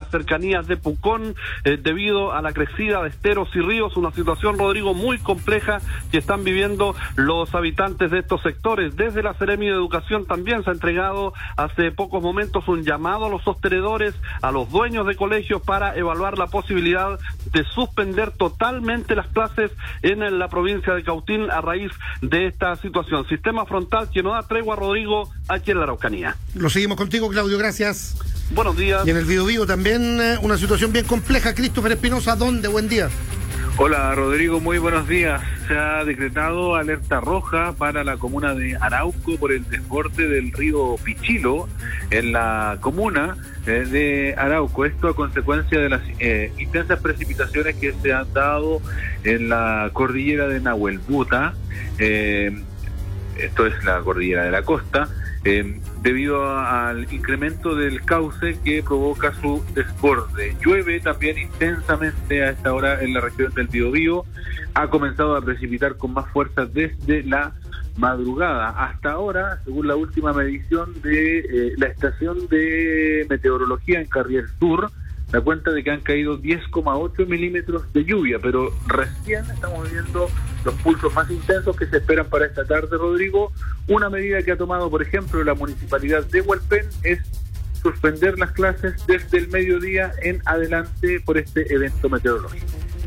las cercanías de Pucón, debido a la crecida de esteros y ríos, una situación, Rodrigo, muy compleja que están viviendo los habitantes de estos sectores. Desde la Seremi de Educación también se ha entregado hace pocos momentos un llamado a los sostenedores, a los dueños de colegios, para evaluar la posibilidad de suspender totalmente las clases en la provincia de Cautín a raíz de esta situación. Sistema frontal que no da tregua, Rodrigo, aquí en la Araucanía. Lo seguimos contigo, Claudio, gracias. Buenos días. Y en el Biobío también una situación bien compleja. Christopher Espinosa, ¿dónde? Buen día. Hola, Rodrigo, muy buenos días. Se ha decretado alerta roja para la comuna de Arauco por el desborde del río Pichilo en la comuna de Arauco. Esto a consecuencia de las intensas precipitaciones que se han dado en la cordillera de Nahuelbuta. Esto es la cordillera de la costa. Debido al incremento del cauce que provoca su desborde. Llueve también intensamente a esta hora en la región del Biobío. Ha comenzado a precipitar con más fuerza desde la madrugada. Hasta ahora, según la última medición de la estación de meteorología en Carrier Sur, da cuenta de que han caído 10,8 milímetros de lluvia, pero recién estamos viendo los pulsos más intensos que se esperan para esta tarde, Rodrigo. Una medida que ha tomado, por ejemplo, la municipalidad de Hualpén es suspender las clases desde el mediodía en adelante por este evento meteorológico.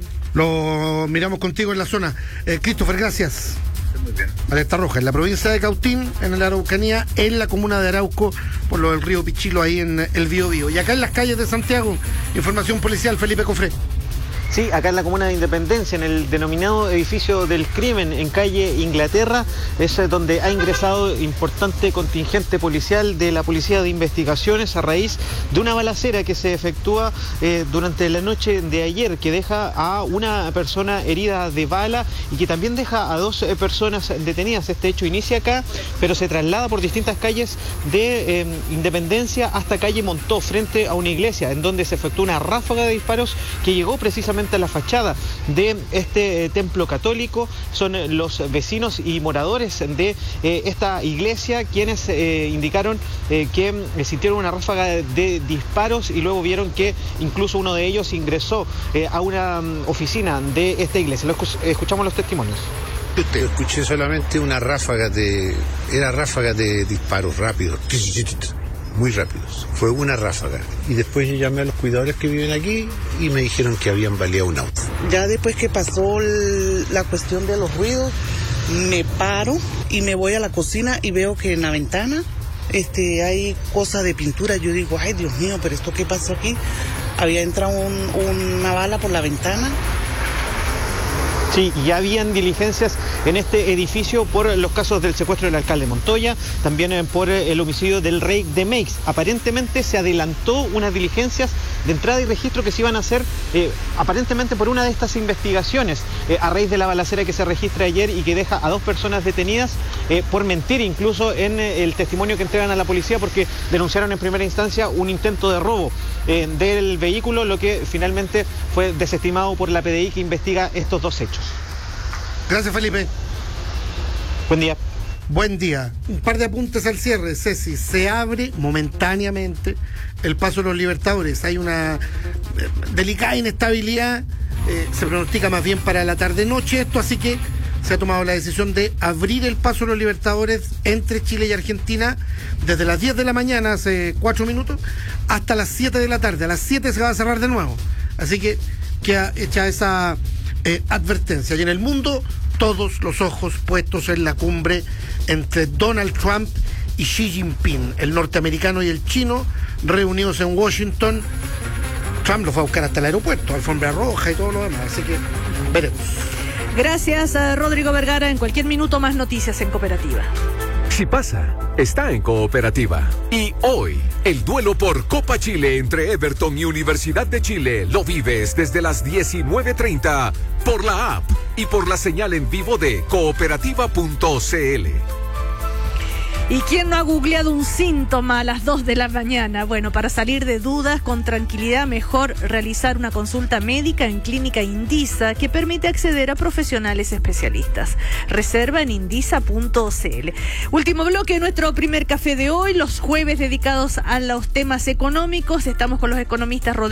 Lo miramos contigo en la zona. Christopher, gracias. Muy bien. Alerta roja en la provincia de Cautín, en la Araucanía, en la comuna de Arauco, por lo del río Pichilo, ahí en el Biobío. Y acá en las calles de Santiago, información policial, Felipe Cofré. Sí, acá en la comuna de Independencia, en el denominado edificio del crimen, en calle Inglaterra, es donde ha ingresado importante contingente policial de la Policía de Investigaciones a raíz de una balacera que se efectúa durante la noche de ayer, que deja a una persona herida de bala y que también deja a dos personas detenidas. Este hecho inicia acá, pero se traslada por distintas calles de Independencia hasta calle Montó, frente a una iglesia, en donde se efectúa una ráfaga de disparos que llegó precisamente a la fachada de este templo católico. Son los vecinos y moradores de esta iglesia quienes indicaron que sintieron una ráfaga de disparos y luego vieron que incluso uno de ellos ingresó a una oficina de esta iglesia. Escuchamos los testimonios. Yo escuché solamente una ráfaga de disparos rápidos, muy rápidos. Fue una ráfaga. Y después yo llamé a los cuidadores que viven aquí y me dijeron que habían baleado un auto. Ya después que pasó la cuestión de los ruidos, me paro y me voy a la cocina y veo que en la ventana hay cosas de pintura. Yo digo, ay Dios mío, pero ¿esto qué pasó aquí? Había entrado una bala por la ventana. Sí, ya habían diligencias en este edificio por los casos del secuestro del alcalde Montoya, también por el homicidio del rey de Meix. Aparentemente se adelantó unas diligencias de entrada y registro que se iban a hacer aparentemente por una de estas investigaciones a raíz de la balacera que se registra ayer y que deja a dos personas detenidas por mentir incluso en el testimonio que entregan a la policía, porque denunciaron en primera instancia un intento de robo del vehículo, lo que finalmente fue desestimado por la PDI, que investiga estos dos hechos. Gracias, Felipe. Buen día. Buen día. Un par de apuntes al cierre, Ceci. Se abre momentáneamente el paso de los Libertadores. Hay una delicada inestabilidad. Se pronostica más bien para la tarde-noche esto, así que se ha tomado la decisión de abrir el paso de los Libertadores entre Chile y Argentina desde las 10 de la mañana, hace 4 minutos, hasta las 7 de la tarde. A las 7 se va a cerrar de nuevo. Así que queda hecha esa advertencia. Y en el mundo, todos los ojos puestos en la cumbre entre Donald Trump y Xi Jinping, el norteamericano y el chino, reunidos en Washington. Trump los va a buscar hasta el aeropuerto, alfombra roja y todo lo demás, así que veremos. Gracias a Rodrigo Vergara. En cualquier minuto más noticias en Cooperativa. Si pasa, está en Cooperativa. Y hoy, el duelo por Copa Chile entre Everton y Universidad de Chile lo vives desde las 19:30 por la app y por la señal en vivo de cooperativa.cl. ¿Y quién no ha googleado un síntoma a las 2 de la mañana? Bueno, para salir de dudas con tranquilidad, mejor realizar una consulta médica en Clínica Indisa, que permite acceder a profesionales especialistas. Reserva en indisa.cl. Último bloque de nuestro primer café de hoy, los jueves dedicados a los temas económicos. Estamos con los economistas